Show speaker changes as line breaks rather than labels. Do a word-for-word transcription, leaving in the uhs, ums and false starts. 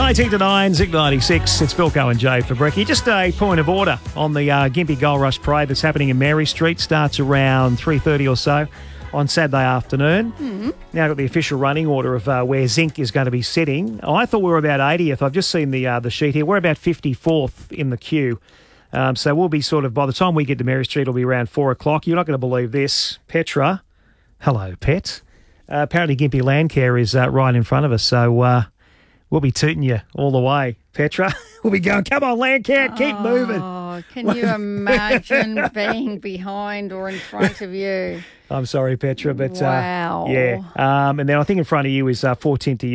nineteen to nine, Zig ninety-six. It's Bilko and Jay for brekkie. Just a point of order on the uh, Gympie Gold Rush Parade that's happening in Mary Street. Starts around three thirty or so on Saturday afternoon. Mm-hmm. Now got the official running order of uh, where Zinc is going to be sitting. Oh, I thought we were about eightieth. I've just seen the uh, the sheet here. We're about fifty-fourth in the queue. Um, so we'll be sort of, by the time we get to Mary Street, it'll be around four o'clock. You're not going to believe this. Petra, hello, Pet. Uh, apparently Gympie Landcare is uh, right in front of us, so uh, we'll be tooting you all the way, Petra. We'll be going, come on, Landcare, keep
oh,
moving.
Oh, can you imagine being behind or in front of you?
I'm sorry, Petra, but
wow.
uh, yeah. Um, and then I think in front of you is uh, four ten to